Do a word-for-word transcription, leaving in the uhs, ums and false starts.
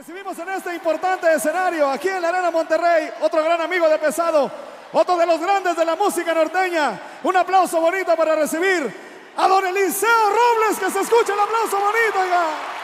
Recibimos en este importante escenario, aquí en la Arena Monterrey, otro gran amigo de Pesado, otro de los grandes de la música norteña. Un aplauso bonito para recibir a don Eliseo Robles, que se escuche el aplauso bonito, oiga.